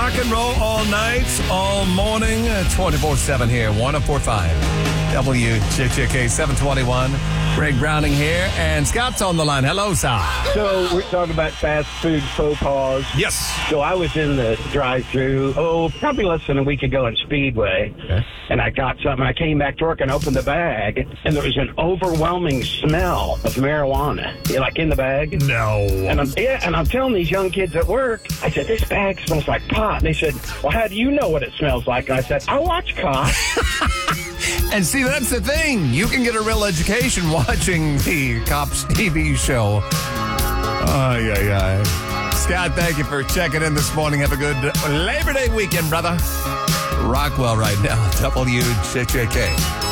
rock and roll all night, all morning, 24/7 here, 104.5 WJJK 721. Greg Browning here, and Scott's on the line. Hello, Sal. So we're talking about fast food faux pas. Yes. So I was in the drive-thru, probably less than a week ago in Speedway, and I got something. I came back to work and opened the bag, and there was an overwhelming smell of marijuana, like in the bag. No. And I'm telling these young kids at work, I said, this bag smells like pot. And they said, well, how do you know what it smells like? And I said, I watch cops. And see, that's the thing. You can get a real education watching the Cops TV show. Scott, thank you for checking in this morning. Have a good Labor Day weekend, brother. Rockwell right now, WJJK.